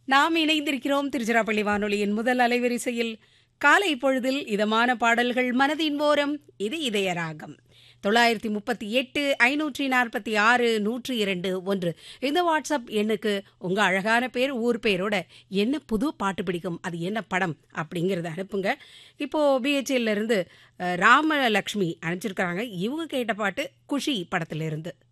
நாம் இணைந்திருக்கிறோம் திருச்சிராப்பள்ளி வானொலியின் முதல் அலைவரிசையில். காலை பொழுதில் இதமான பாடல்கள் மனதின் ஓரம். இது இதயராகம். 938 546 102 இந்த வாட்ஸ்அப் எண்ணுக்கு உங்க அழகான பேர், ஊர் பேரோட என்ன புது பாட்டு பிடிக்கும், அது என்ன படம் அப்படிங்கறத அனுப்புங்க. இப்போ பிஹெச்எல்ல இருந்து ராமலட்சுமி அனுப்பிச்சிருக்காங்க. இவங்க கேட்ட பாட்டு குஷி படத்துல இருந்து.